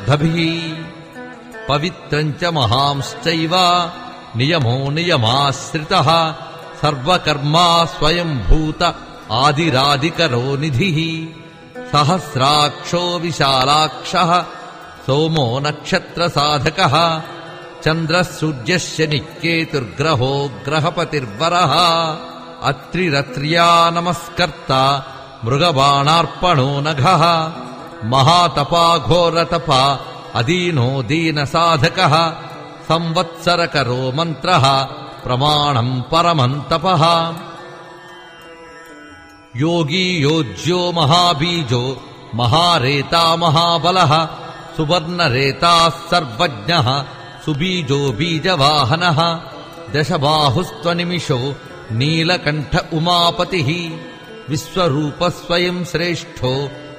యుగభిః పవిత్రం చ మహాంశ్చైవ నియమో నియమాశ్రితః సర్వకర్మా స్వయంభూత ఆదిరాదికరో నిధిః సహస్రాక్షో విశాలాక్షః సోమో నక్షత్రసాధకః చంద్రః సూర్యస్య నికేతుర్గ్రహో గ్రహపతిర్వరః అత్రిరత్ర్యా నమస్కర్త మృగబాణార్పణో నఘః మహాతపా ఘోరతప అదీనో దీనసాధకః సంవత్సరకరో మంత్రః ప్రమాణం పరమం తపః యోగీ యోజ్యో మహాబీజో మహారేతా మహాబలః సువర్ణరేతాః సర్వజ్ఞః సుబీజో బీజవాహనః దశబాహుస్త్వనిమిషో నీలకంఠ ఉమాపతిః విశ్వరూప స్వయం శ్రేష్ఠో